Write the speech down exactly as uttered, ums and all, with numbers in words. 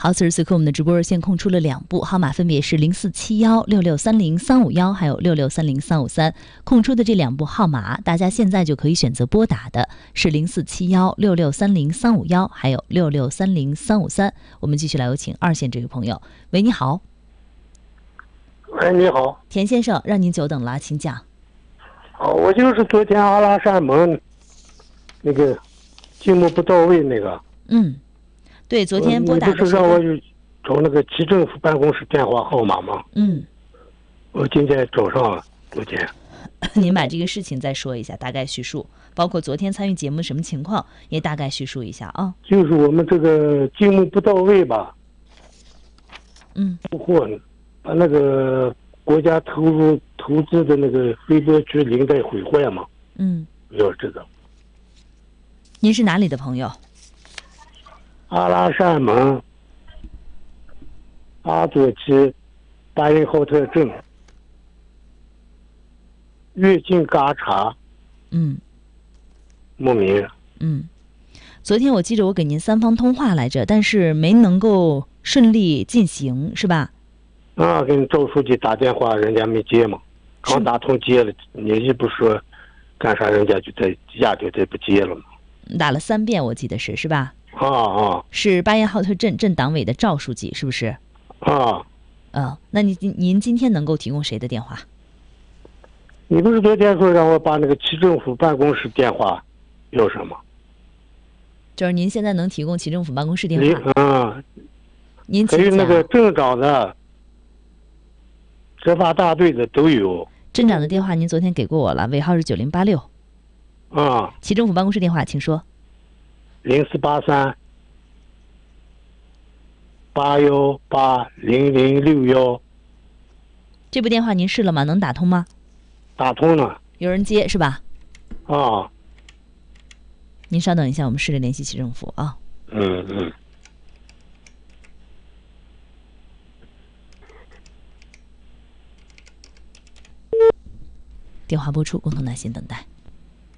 好，此时此刻我们的直播热线空出了两部号码，分别是零四七幺六六三零三五幺，还有六六三零三五三。空出的这两部号码，大家现在就可以选择拨打的是零四七幺六六三零三五幺，还有六六三零三五三。我们继续来有请二线这位朋友。喂，你好。 哎，你好， 田先生，让您久等了，请讲。 哦，我就是昨天阿拉善盟那个节目不到位那个。 嗯，对，昨天拨打的你不是让我找那个区政府办公室电话号码吗？ 嗯， 我今天找上了，昨天。 您把这个事情再说一下，大概叙述，包括昨天参与节目什么情况，也大概叙述一下啊。 就是我们这个节目不到位吧？ 嗯。 不过把那个国家投入投资的那个飞波区领带毁坏嘛。 嗯。 要知道。 您是哪里的朋友？ 阿拉善盟阿左旗巴音浩特镇跃进嘎查。 嗯。 牧民。 嗯。昨天我记着我给您三方通话来着，但是没能够顺利进行，是吧？ 啊，跟赵书记打电话，人家没接嘛，刚打通接了，你一不说干啥，人家就在压就再不接了嘛。 打了三遍，我记得是是吧？ 啊啊， 是巴彦浩特镇镇党委的赵书记，是不是？ 啊， 嗯，那您您今天能够提供谁的电话？ 你不是昨天说让我把那个区政府办公室电话要什么？ 就是您现在能提供区政府办公室电话？ 啊， 您还有那个镇长的、执法大队的都有。 镇长的电话您昨天给过我了，尾号是九零八六。 啊， 区政府办公室电话，请说。 零四八三八幺八零零六幺。 这部电话您试了吗？能打通吗？ 打通了。 有人接是吧？ 啊。 您稍等一下，我们试着联系区政府啊。 嗯嗯。 电话拨出，共同耐心等待。